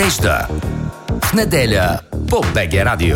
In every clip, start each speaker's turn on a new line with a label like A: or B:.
A: надежда. В неделя по БГ Радио.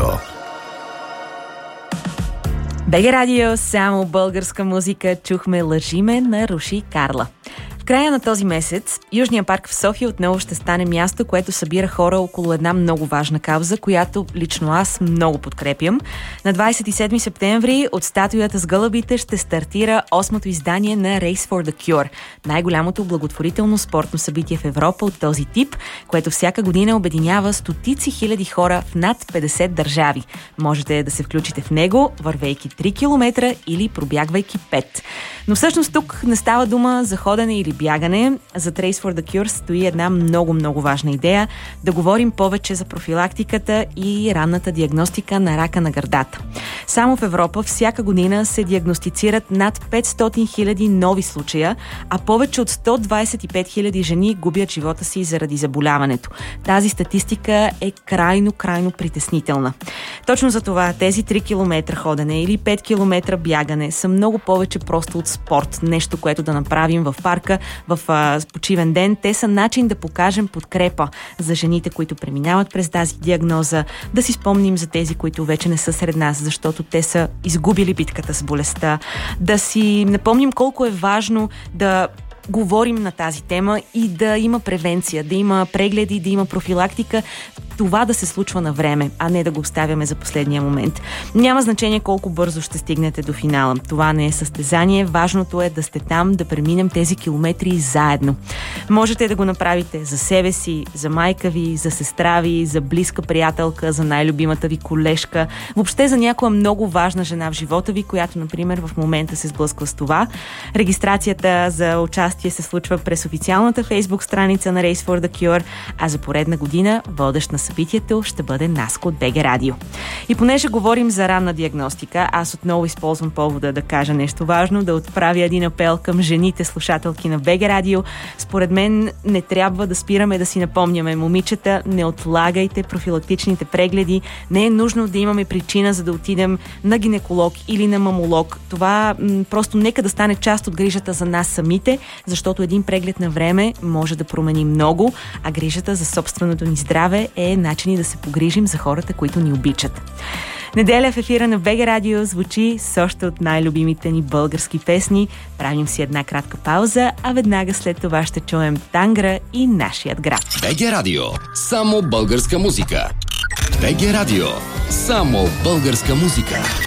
B: БГ Радио, само българска музика. Чухме "Лъжи ме" на Руши Карла. В края на този месец Южния парк в София отново ще стане място, което събира хора около една много важна кауза, която лично аз много подкрепям. На 27 септември от статуята с гълъбите ще стартира 8-то издание на Race for the Cure, най-голямото благотворително спортно събитие в Европа от този тип, което всяка година обединява стотици хиляди хора в над 50 държави. Можете да се включите в него, вървейки 3 км или пробягвайки 5. Но всъщност тук не става дума за ходене или бягане. За Race for the Cure стои една много важна идея – да говорим повече за профилактиката и ранната диагностика на рака на гърдата. Само в Европа всяка година се диагностицират над 500 хиляди нови случая, а повече от 125 хиляди жени губят живота си заради заболяването. Тази статистика е крайно притеснителна. Точно за това тези 3 км ходене или 5 км бягане са много повече просто от спорт. Нещо, което да направим в парка, в почивен ден. Те са начин да покажем подкрепа за жените, които преминават през тази диагноза, да си спомним за тези, които вече не са сред нас, защото те са изгубили битката с болестта, да си напомним колко е важно да говорим на тази тема и да има превенция, да има прегледи, да има профилактика, това да се случва на време, а не да го оставяме за последния момент. Няма значение колко бързо ще стигнете до финала. Това не е състезание, важното е да сте там, да преминем тези километри заедно. Можете да го направите за себе си, за майка ви, за сестра ви, за близка приятелка, за най-любимата ви колежка, въобще за някоя много важна жена в живота ви, която, например, в момента се сблъсква с това. Регистрацията за участие се случва през официалната фейсбук страница на Race for the Cure, а за поредна година водещ на събитието ще бъде Наско от БГ Радио. И понеже говорим за ранна диагностика, аз отново използвам повода да кажа нещо важно, да отправя един апел към жените слушателки на БГ Радио. Според мен не трябва да спираме да си напомняме: момичета, не отлагайте профилактичните прегледи. Не е нужно да имаме причина, за да отидем на гинеколог или на мамолог. Това просто нека да стане част от грижата за нас самите, защото един преглед на време може да промени много, а грижата за собственото ни здраве е начини да се погрижим за хората, които ни обичат. Неделя в ефира на БГ Радио звучи с още от най-любимите ни български песни. Правим си една кратка пауза, а веднага след това ще чуем Тангра и Нашият град.
A: БГ Радио. Само българска музика. БГ Радио. Само българска музика.